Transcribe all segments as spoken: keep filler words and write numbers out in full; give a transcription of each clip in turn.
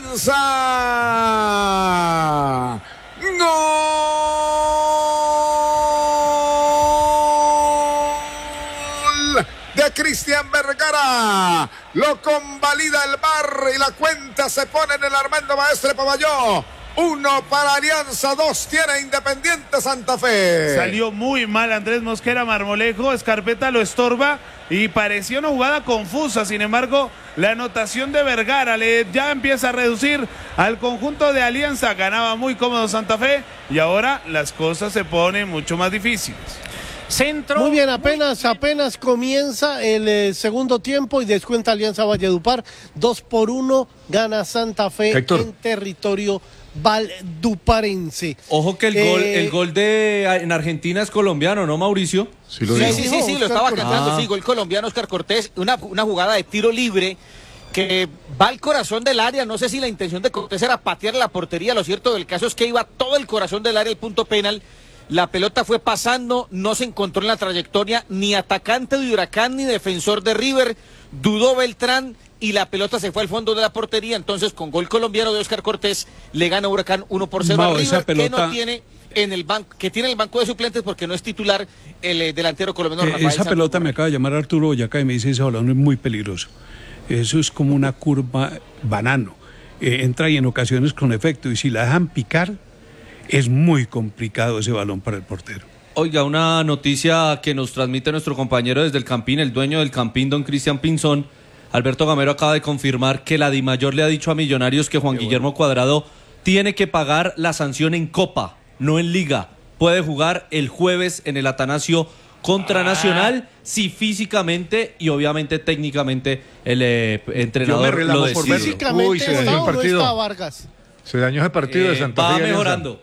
Alianza. ¡Gol! De Cristian Vergara. Lo convalida el V A R y la cuenta se pone en el Armando Maestre Pavalló. Uno para Alianza, dos tiene Independiente Santa Fe. Salió muy mal Andrés Mosquera Marmolejo, Escarpeta lo estorba y parecía una jugada confusa. Sin embargo, la anotación de Vergara le ya empieza a reducir al conjunto de Alianza. Ganaba muy cómodo Santa Fe y ahora las cosas se ponen mucho más difíciles. Centro. Muy bien, apenas, apenas comienza el eh, segundo tiempo y descuenta Alianza Valledupar. Dos por uno gana Santa Fe Héctor. En territorio valduparense. Ojo que el eh, gol, el gol de en Argentina es colombiano, ¿no, Mauricio? Sí, lo sí, sí, sí, sí, lo estaba cantando, ah. sí, gol colombiano, Oscar Cortés, una, una jugada de tiro libre que va al corazón del área. No sé si la intención de Cortés era patear la portería, lo cierto del caso es que iba todo el corazón del área, el punto penal. La pelota fue pasando, no se encontró en la trayectoria ni atacante de Huracán ni defensor de River, dudó Beltrán y la pelota se fue al fondo de la portería. Entonces con gol colombiano de Oscar Cortés le gana Huracán uno por cero a River, pelota... que no tiene en el banco, que tiene el banco de suplentes porque no es titular el eh, delantero colombiano. Eh, esa Santos. Pelota me acaba de llamar Arturo Boyacá y me dice ese balón es muy peligroso. Eso es como una curva banano, eh, entra y en ocasiones con efecto y si la dejan picar es muy complicado ese balón para el portero. Oiga, una noticia que nos transmite nuestro compañero desde el Campín, el dueño del Campín, don Cristian Pinzón. Alberto Gamero acaba de confirmar que la Dimayor le ha dicho a Millonarios que Juan Qué Guillermo bueno. Cuadrado tiene que pagar la sanción en Copa, no en Liga. Puede jugar el jueves en el Atanasio contra ah. Nacional si físicamente y obviamente técnicamente el eh, entrenador lo decide. Físicamente Uy, se dañó el partido. No está Vargas. Se dañó ese partido eh, de Santa Fe. Va mejorando.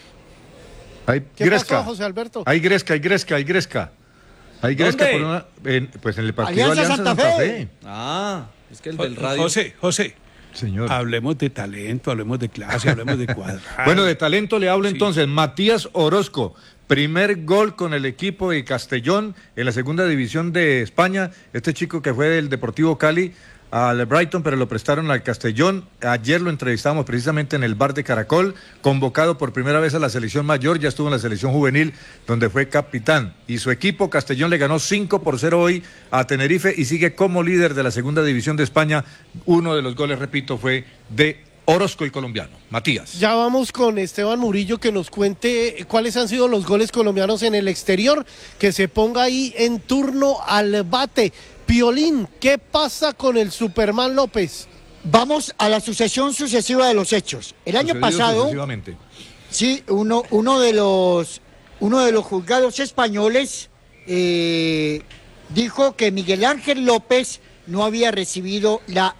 Hay ¿Qué Gresca. pasó, José Alberto? Hay Gresca, hay Gresca, hay Gresca. Hay Gresca por una, en, pues en el partido Alianza, Alianza Santa, Santa Fe. Fe. Ah, es que el del radio. José, José. Señor. Hablemos de talento, hablemos de clase, hablemos de Cuadrado. Bueno, de talento le hablo sí. entonces. Matías Orozco, primer gol con el equipo de Castellón en la segunda división de España. Este chico que fue del Deportivo Cali al Brighton, pero lo prestaron al Castellón. Ayer lo entrevistamos precisamente en el bar de Caracol, convocado por primera vez a la selección mayor, ya estuvo en la selección juvenil, donde fue capitán. Y su equipo, Castellón, le ganó cinco por cero hoy a Tenerife y sigue como líder de la segunda división de España. Uno de los goles, repito, fue de Orozco, el colombiano. Matías. Ya vamos con Esteban Murillo que nos cuente cuáles han sido los goles colombianos en el exterior, que se ponga ahí en turno al bate. Piolín, ¿qué pasa con el Superman López? Vamos a la sucesión sucesiva de los hechos. El año pasado, sí, uno, uno de los uno de los juzgados españoles eh, dijo que Miguel Ángel López no había recibido la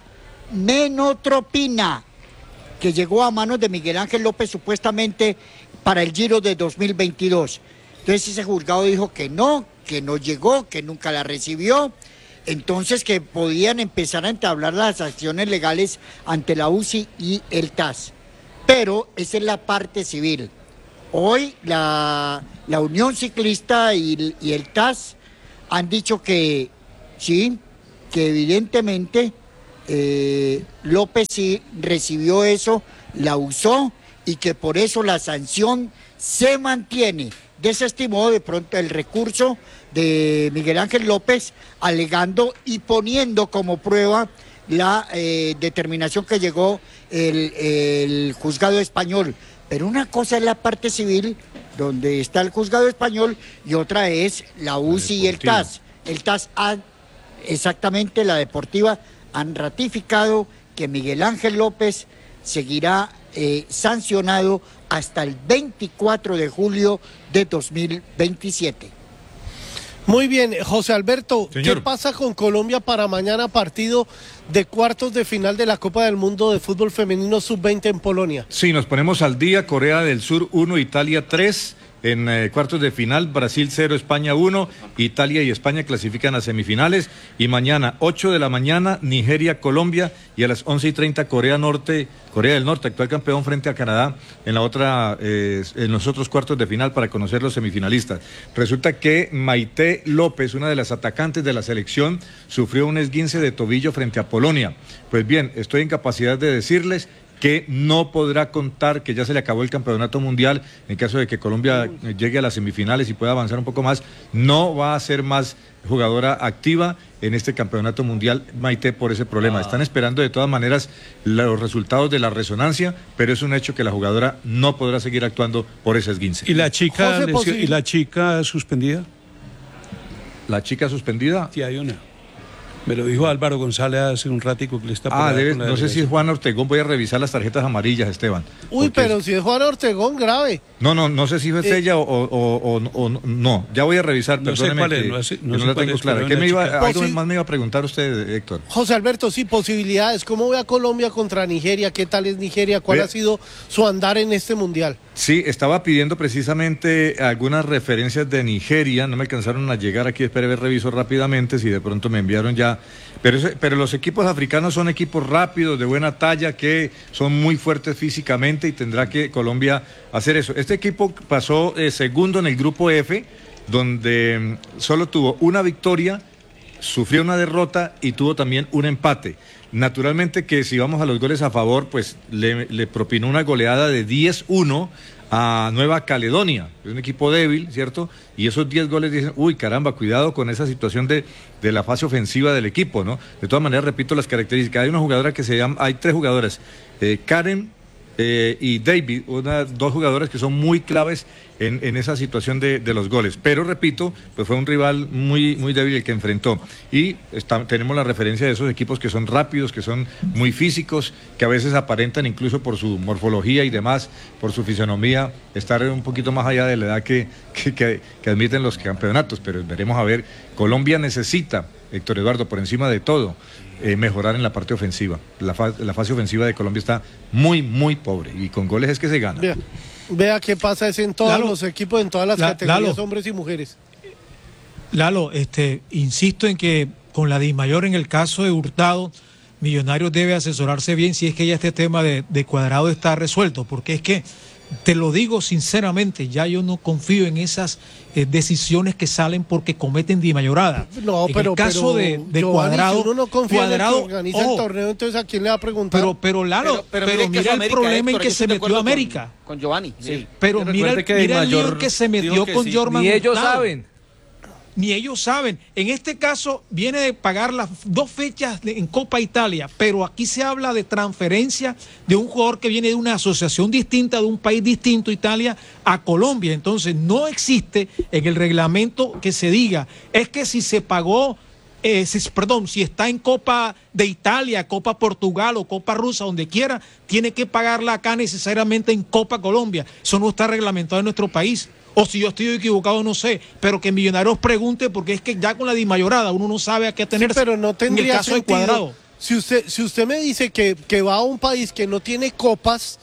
menotropina que llegó a manos de Miguel Ángel López supuestamente para el Giro de dos mil veintidós. Entonces ese juzgado dijo que no, que no llegó, que nunca la recibió. Entonces que podían empezar a entablar las acciones legales ante la U C I y el T A S. Pero esa es la parte civil. Hoy la, la Unión Ciclista y, y el T A S han dicho que sí, que evidentemente eh, López sí recibió eso, la usó y que por eso la sanción se mantiene. Desestimó de pronto el recurso de Miguel Ángel López, alegando y poniendo como prueba la eh, determinación que llegó el, el juzgado español. Pero una cosa es la parte civil, donde está el juzgado español, y otra es la U C I y el T A S. El T A S, ha, exactamente la deportiva, han ratificado que Miguel Ángel López seguirá eh, sancionado hasta el veinticuatro de julio de dos mil veintisiete. Muy bien, José Alberto, Señor. ¿Qué pasa con Colombia para mañana, partido de cuartos de final de la Copa del Mundo de Fútbol Femenino sub veinte en Polonia? Sí, nos ponemos al día. Corea del Sur uno, Italia tres. En eh, cuartos de final, Brasil cero, España uno, Italia y España clasifican a semifinales. Y mañana, ocho de la mañana, Nigeria, Colombia, y a las once y treinta, Corea Norte, Corea del Norte, actual campeón frente a Canadá, en la otra, eh, en los otros cuartos de final para conocer los semifinalistas. Resulta que Maite López, una de las atacantes de la selección, sufrió un esguince de tobillo frente a Polonia. Pues bien, estoy en capacidad de decirles que no podrá contar, que ya se le acabó el campeonato mundial, en caso de que Colombia llegue a las semifinales y pueda avanzar un poco más, no va a ser más jugadora activa en este campeonato mundial, Maite, por ese problema. Ah. Están esperando de todas maneras los resultados de la resonancia, pero es un hecho que la jugadora no podrá seguir actuando por ese esguince. ¿Y la chica, ¿y la chica suspendida? ¿La chica suspendida? Sí, hay una. Me lo dijo Álvaro González hace un ratico que le está... Ah, debe, no sé si es Juan Ortegón, voy a revisar las tarjetas amarillas, Esteban. Uy, pero es... si es Juan Ortegón, grave. No, no, no sé si es eh... ella o, o, o, o no, ya voy a revisar, no perdóneme, sé cuál es, que, no, sé, no, que no la tengo clara. ¿Qué me iba, algo Posi... más me iba a preguntar usted, Héctor? José Alberto, sí, posibilidades, ¿cómo ve a Colombia contra Nigeria? ¿Qué tal es Nigeria? ¿Cuál ve... ha sido su andar en este mundial? Sí, estaba pidiendo precisamente algunas referencias de Nigeria, no me alcanzaron a llegar aquí, espere ver, reviso rápidamente, si de pronto me enviaron ya, pero, pero los equipos africanos son equipos rápidos, de buena talla, que son muy fuertes físicamente y tendrá que Colombia hacer eso. Este equipo pasó eh, segundo en el grupo F, donde solo tuvo una victoria, sufrió una derrota y tuvo también un empate. Naturalmente que si vamos a los goles a favor, pues le, le propinó una goleada de diez uno a Nueva Caledonia, es un equipo débil, ¿cierto? Y esos diez goles dicen, uy, caramba, cuidado con esa situación de, de la fase ofensiva del equipo, ¿no? De todas maneras, repito las características, hay una jugadora que se llama, hay tres jugadoras, eh, Karen eh, y David, una, dos jugadores que son muy claves en, en esa situación de, de los goles, pero repito, pues fue un rival muy, muy débil el que enfrentó, y está, tenemos la referencia de esos equipos que son rápidos, que son muy físicos, que a veces aparentan incluso por su morfología y demás, por su fisonomía, estar un poquito más allá de la edad que, que, que, que admiten los campeonatos, pero veremos a ver. Colombia necesita, Héctor Eduardo, por encima de todo, eh, mejorar en la parte ofensiva. La, fa la fase ofensiva de Colombia está muy, muy pobre, y con goles es que se gana. Vea, vea qué pasa es en todos Lalo, los equipos, en todas las la, categorías, Lalo, hombres y mujeres. Lalo, este, insisto en que con la Dimayor en el caso de Hurtado, Millonarios debe asesorarse bien si es que ya este tema de, de Cuadrado está resuelto, porque es que, te lo digo sinceramente, ya yo no confío en esas eh, decisiones que salen porque cometen dimayorada. No, en pero el caso pero, de, de Giovanni, Cuadrado, si uno no confía Cuadrado, en el que organiza oh, el torneo, entonces ¿a quién le va a preguntar? Pero, pero Lalo, pero, pero, pero mira el América, problema Héctor, en que se metió América. Con, con Giovanni, sí. Pero mira, el, mira el lío que se metió que con sí. Jorman. Ni ellos saben. Ni ellos saben. En este caso viene de pagar las dos fechas de, en Copa Italia, pero aquí se habla de transferencia de un jugador que viene de una asociación distinta, de un país distinto, Italia, a Colombia. Entonces no existe en el reglamento que se diga, es que si se pagó, eh, si, perdón, si está en Copa de Italia, Copa Portugal o Copa Rusa, donde quiera, tiene que pagarla acá necesariamente en Copa Colombia. Eso no está reglamentado en nuestro país. O si yo estoy equivocado, no sé, pero que Millonarios pregunte, porque es que ya con la dimayorada uno no sabe a qué atenerse. Sí, pero no tendría en el caso sentido. de Cuadrado. Si usted, si usted me dice que, que va a un país que no tiene copas,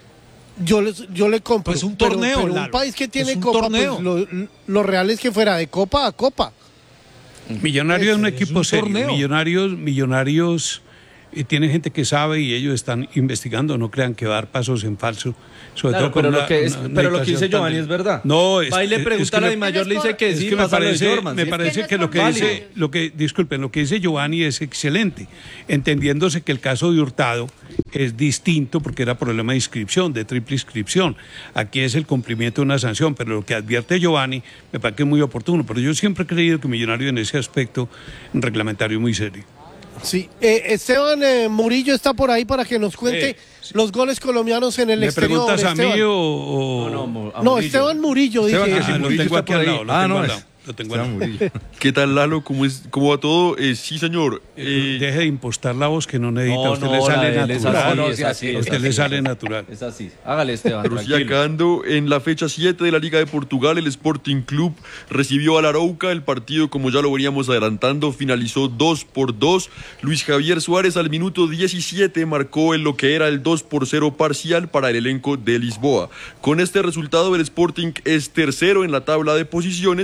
yo le, yo le compro. Pues un torneo, pero, pero un país que tiene copa, pues lo, lo real es que fuera de copa a copa. Millonarios es un equipo un serio. Torneo. Millonarios, Millonarios eh, tiene gente que sabe y ellos están investigando, no crean que va a dar pasos en falso. Sobre claro, todo pero, una, lo que es, una, una pero lo que dice tan... Giovanni es verdad. No, es, va y le pregunta es que a la Dimayor, le dice que es sí, que me parece, Jorman, me ¿sí? parece es que, que lo que válido. dice, lo que, disculpen, lo que dice Giovanni es excelente, entendiéndose que el caso de Hurtado es distinto porque era problema de inscripción, de triple inscripción. Aquí es el cumplimiento de una sanción, pero lo que advierte Giovanni me parece que es muy oportuno, pero yo siempre he creído que Millonario en ese aspecto reglamentario es muy serio. Sí, eh, Esteban eh, Murillo está por ahí para que nos cuente eh, sí. los goles colombianos en el ¿Me exterior. ¿Me preguntas a Esteban. mí o...? o... No, no, no Esteban Murillo, Esteban, dije. que si ah, Murillo lo tengo aquí al lado, lo ah, tengo no, al es... lado. Lo tengo al lado. ¿Qué tal, Lalo? ¿Cómo, es, cómo va todo? Eh, sí, señor. Eh, Deje de impostar la voz que no necesita. No, a usted no, le sale natural. Es así, no, es así, a usted le sale natural. Es así. Hágale, Esteban. Pero sí, acá ando en la fecha siete de la Liga de Portugal, el Sporting Club recibió al Arauca. El partido, como ya lo veníamos adelantando, finalizó dos por dos. Luis Javier Suárez al minuto diecisiete marcó en lo que era el dos por cero parcial para el elenco de Lisboa. Con este resultado, el Sporting es tercero en la tabla de posiciones y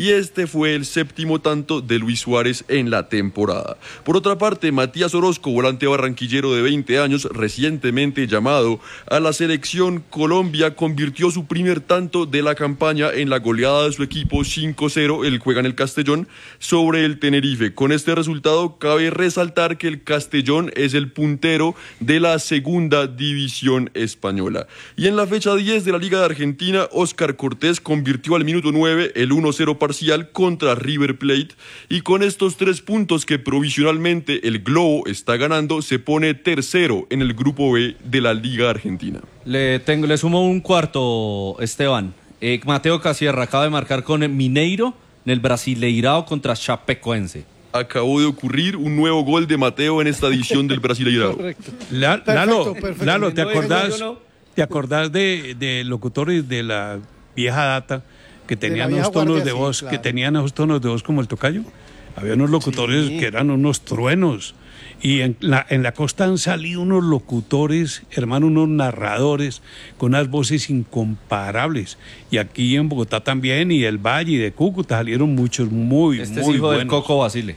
y este fue el séptimo tanto de Luis Suárez en la temporada. Por otra parte, Matías Orozco, volante barranquillero de veinte años, recientemente llamado a la selección Colombia, convirtió su primer tanto de la campaña en la goleada de su equipo cinco cero, el juega en el Castellón, sobre el Tenerife. Con este resultado cabe resaltar que el Castellón es el puntero de la segunda división española. Y en la fecha diez de la Liga de Argentina, Óscar Cortés convirtió al minuto nueve el uno cero parcial contra River Plate, y con estos tres puntos que provisionalmente el Globo está ganando, se pone tercero en el grupo B de la Liga Argentina. Le, tengo, le sumo un cuarto, Esteban. Eh, Mateo Casierra acaba de marcar con el Mineiro en el Brasileirao contra Chapecoense. Acabó de ocurrir un nuevo gol de Mateo en esta edición del Brasileirao. La, Lalo, perfecto. Lalo, ¿te acordás, ¿te acordás de, de locutores de la vieja data que tenían unos tonos guardia, de voz, sí, claro. que tenían esos tonos de voz como el tocayo? Había unos locutores sí. que eran unos truenos. Y en la, en la costa han salido unos locutores, hermano, unos narradores con unas voces incomparables. Y aquí en Bogotá también, y el Valle y de Cúcuta salieron muchos muy, este muy es hijo buenos. Del Coco Basile.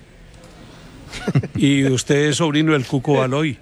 Y usted es sobrino del Cuco Baloy.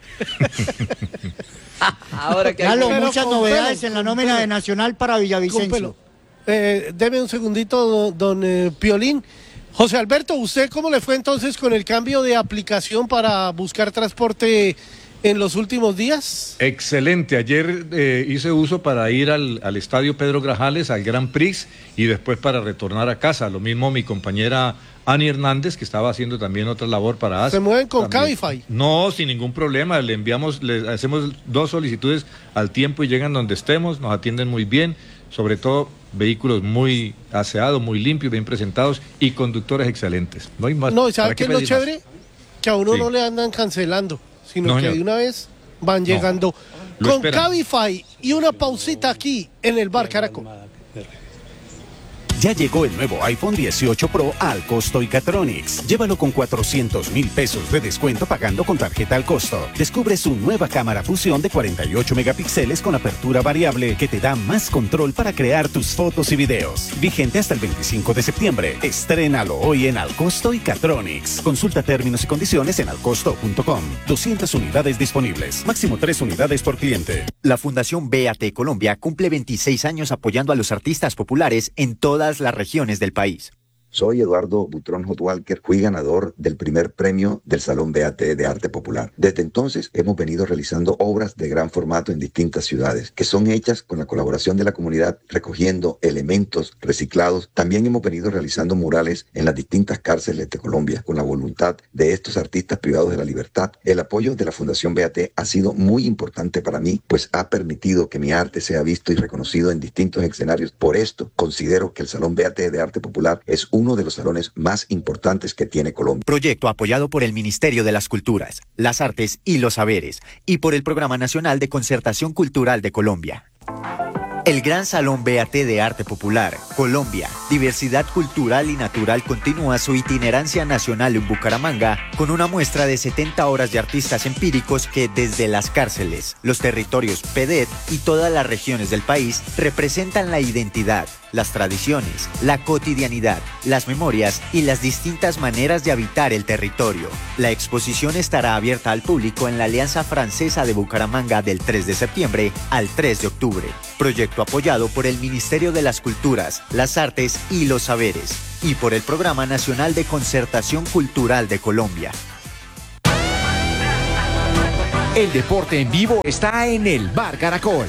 Ahora que Lalo, muchas novedades pelo, en la nómina de Nacional para Villavicencio. Eh, deme un segundito, don, don eh, Piolín. José Alberto, ¿usted cómo le fue entonces con el cambio de aplicación para buscar transporte en los últimos días? Excelente. Ayer eh, hice uso para ir al, al estadio Pedro Grajales, al Grand Prix, y después para retornar a casa. Lo mismo mi compañera Ani Hernández, que estaba haciendo también otra labor para A S. ¿Se mueven con Cabify? No, sin ningún problema. Le enviamos, le hacemos dos solicitudes al tiempo y llegan donde estemos, nos atienden muy bien. Sobre todo vehículos muy aseados, muy limpios, bien presentados y conductores excelentes. No hay más. No, ¿sabe qué es lo chévere? Más? Que a uno sí. no le andan cancelando, sino no, que señor. de una vez van llegando no. con Cabify. Y una pausita aquí en el Bar Caracol. Ya llegó el nuevo iPhone dieciocho Pro al costo y Catronics. Llévalo con cuatrocientos mil pesos de descuento pagando con tarjeta al costo. Descubre su nueva cámara fusión de cuarenta y ocho megapíxeles con apertura variable que te da más control para crear tus fotos y videos. Vigente hasta el veinticinco de septiembre. Estrénalo hoy en Al Costo y Catronics. Consulta términos y condiciones en alcosto punto com. doscientas unidades disponibles. Máximo tres unidades por cliente. La Fundación B A T Colombia cumple veintiséis años apoyando a los artistas populares en todas las regiones del país. Soy Eduardo Butrón Hot Walker, fui ganador del primer premio del Salón B A T de Arte Popular. Desde entonces hemos venido realizando obras de gran formato en distintas ciudades, que son hechas con la colaboración de la comunidad, recogiendo elementos reciclados. También hemos venido realizando murales en las distintas cárceles de Colombia, con la voluntad de estos artistas privados de la libertad. El apoyo de la Fundación B A T ha sido muy importante para mí, pues ha permitido que mi arte sea visto y reconocido en distintos escenarios. Por esto, considero que el Salón B A T de Arte Popular es un uno de los salones más importantes que tiene Colombia. Proyecto apoyado por el Ministerio de las Culturas, las Artes y los Saberes y por el Programa Nacional de Concertación Cultural de Colombia. El Gran Salón B A T de Arte Popular, Colombia, Diversidad Cultural y Natural continúa su itinerancia nacional en Bucaramanga con una muestra de setenta horas de artistas empíricos que desde las cárceles, los territorios P D E T y todas las regiones del país representan la identidad, las tradiciones, la cotidianidad, las memorias y las distintas maneras de habitar el territorio. La exposición estará abierta al público en la Alianza Francesa de Bucaramanga del tres de septiembre al tres de octubre. Proyecto apoyado por el Ministerio de las Culturas, las Artes y los Saberes y por el Programa Nacional de Concertación Cultural de Colombia. El deporte en vivo está en el Bar Caracol.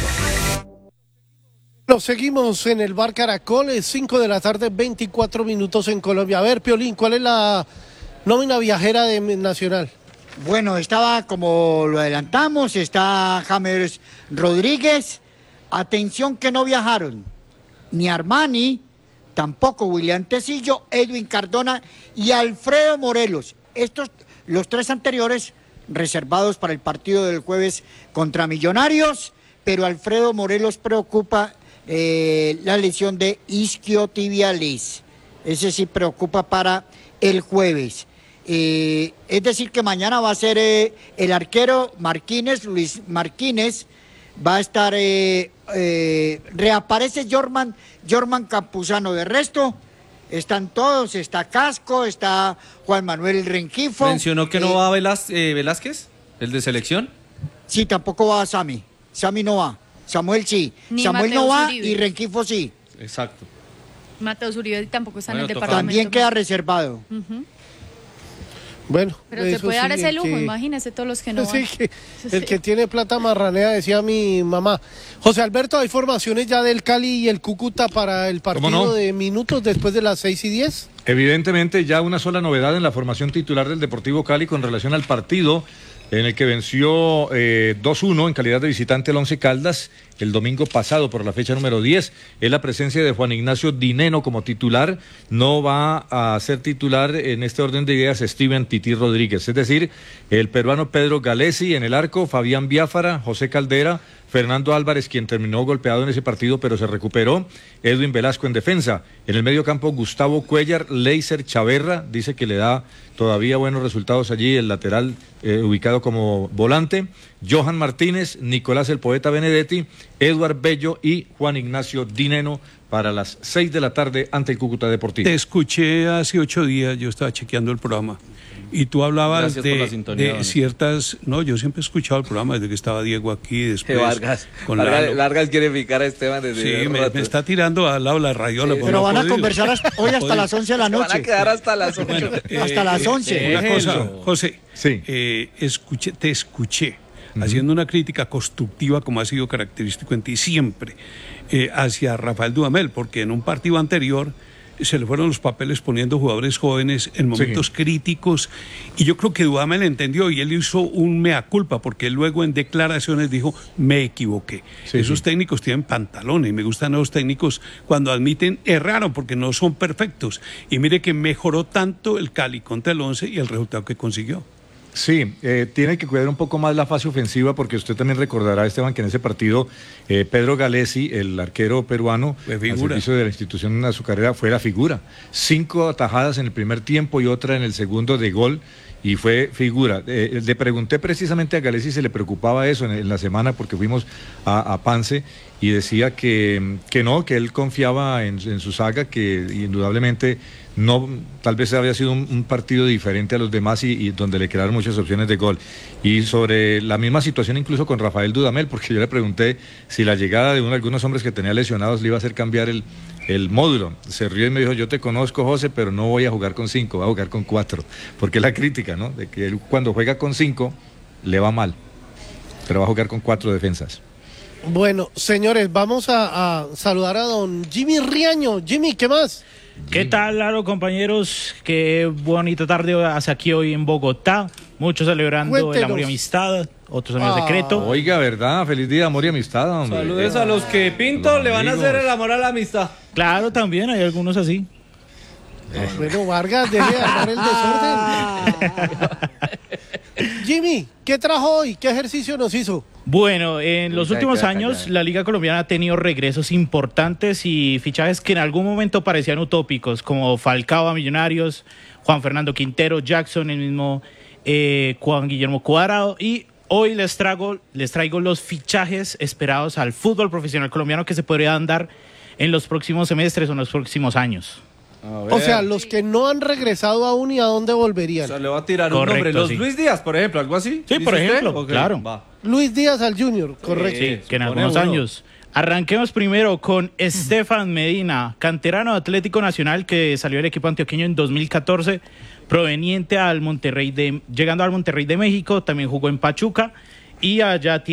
Nos seguimos en el Bar Caracol, es cinco de la tarde, veinticuatro minutos en Colombia. A ver, Piolín, ¿cuál es la nómina viajera de Nacional? Bueno, estaba, como lo adelantamos, está James Rodríguez. Atención que no viajaron ni Armani, tampoco William Tecillo, Edwin Cardona y Alfredo Morelos. Estos, los tres anteriores, reservados para el partido del jueves contra Millonarios, pero Alfredo Morelos preocupa eh, la lesión de isquiotibiales. Ese sí preocupa para el jueves. Eh, es decir que mañana va a ser eh, el arquero Marquínez, Luis Marquínez, va a estar, eh, eh, reaparece Jorman, Jorman Campuzano. De resto, Están todos, está Casco, está Juan Manuel Rengifo. ¿Mencionó que eh, no va Velaz- eh, Velázquez, el de selección? Sí, tampoco va Sami. Sami no va. Samuel sí. Ni Samuel Mateo no va Zuribe. y Rengifo sí. Exacto. Mateo Zuribe tampoco está Bueno, en el toca- departamento. También queda reservado. Ujú. Bueno, Pero se eso puede dar sí, ese el lujo, que- imagínese todos los que no Sí, van. que el que tiene plata marranea, decía mi mamá. José Alberto, ¿hay formaciones ya del Cali y el Cúcuta para el partido no? de minutos después de las seis y diez? Evidentemente ya una sola novedad en la formación titular del Deportivo Cali con relación al partido en el que venció eh, dos uno en calidad de visitante el Once Caldas el domingo pasado por la fecha número diez. Es la presencia de Juan Ignacio Dineno como titular. No va a ser titular en este orden de ideas Steven Tití Rodríguez. Es decir, el peruano Pedro Galesi en el arco, Fabián Biafara, José Caldera, Fernando Álvarez, quien terminó golpeado en ese partido pero se recuperó, Edwin Velasco en defensa. En el medio campo, Gustavo Cuellar, Leiser Chaverra, dice que le da todavía buenos resultados allí, el lateral eh, ubicado como volante, Johan Martínez, Nicolás el Poeta Benedetti, Eduard Bello y Juan Ignacio Dineno para las seis de la tarde ante el Cúcuta Deportivo. Te escuché hace ocho días, yo estaba chequeando el programa, y tú hablabas Gracias por la de, sintonía, de don. ciertas... No, yo siempre he escuchado el programa desde que estaba Diego aquí, después Vargas. con Vargas, Lalo. Vargas quiere picar a Esteban desde Sí, hace me, rato. me está tirando al lado la radiola. Sí, pues Pero no van ha a podido. conversar hasta- hoy No ha hasta podido. las once de la Se van noche. a quedar hasta las ocho. Bueno, eh, Hasta las once. Una Déjenlo. cosa, José, Sí. eh, escuché, te escuché haciendo una crítica constructiva como ha sido característico en ti siempre eh, hacia Rafael Dudamel, porque en un partido anterior se le fueron los papeles poniendo jugadores jóvenes en momentos Sí. críticos, y yo creo que Dudamel entendió y él hizo un mea culpa, porque él luego en declaraciones dijo, me equivoqué. Sí, Esos sí. técnicos tienen pantalones, y me gustan los técnicos cuando admiten erraron, porque no son perfectos, y mire que mejoró tanto el Cali contra el Once y el resultado que consiguió. Sí, eh, tiene que cuidar un poco más la fase ofensiva porque usted también recordará, Esteban, que en ese partido eh, Pedro Galesi, el arquero peruano, Fue al figura. servicio de la institución en su carrera, fue la figura. Cinco atajadas en el primer tiempo y otra en el segundo de gol y fue figura. Eh, le pregunté precisamente a Galesi si se le preocupaba eso en, en la semana porque fuimos a, a Pance y decía que, que no, que él confiaba en, en su saga, que indudablemente no, tal vez había sido un, un partido diferente a los demás y, y donde le quedaron muchas opciones de gol. Y sobre la misma situación incluso con Rafael Dudamel, porque yo le pregunté si la llegada de uno, algunos hombres que tenía lesionados le iba a hacer cambiar el, el módulo. Se rió y me dijo, yo te conozco, José, pero no voy a jugar con cinco, voy a jugar con cuatro. Porque es la crítica, ¿no? De que él cuando juega con cinco le va mal, pero va a jugar con cuatro defensas. Bueno, señores, vamos a, a saludar a don Jimmy Riaño. Jimmy, ¿qué más? ¿Qué tal, Laro, compañeros? Qué bonita tarde hace aquí hoy en Bogotá. Muchos celebrando Cuéntenos. el amor y amistad, otros amigos Ah. secreto. Oiga, ¿verdad? Feliz día, amor y amistad, hombre. Saludes a los que Pinto Los le van a hacer amigos. el amor a la amistad. Claro, también hay algunos así. Bueno, Vargas, deje de armar el desorden. Jimmy, ¿qué trajo hoy? ¿Qué ejercicio nos hizo? Bueno, en los Ya, últimos ya, años ya. la Liga Colombiana ha tenido regresos importantes y fichajes que en algún momento parecían utópicos, como Falcao a Millonarios, Juan Fernando Quintero, Jackson, el mismo eh, Juan Guillermo Cuadrado, y hoy les traigo, les traigo los fichajes esperados al fútbol profesional colombiano que se podrían dar en los próximos semestres o en los próximos años. O sea, los que no han regresado aún y a dónde O volverían. sea, le va a tirar Correcto, un nombre. Los sí. Luis Díaz, por ejemplo, algo así. Sí, ¿Dice por usted? ejemplo, Ok, claro. va. Luis Díaz al Junior, correcto. Sí, que en supone algunos uno. años. Arranquemos primero con Estefan Medina, canterano de Atlético Nacional que salió del equipo antioqueño en dos mil catorce, proveniente al Monterrey de, llegando al Monterrey de México, también jugó en Pachuca y allá tiene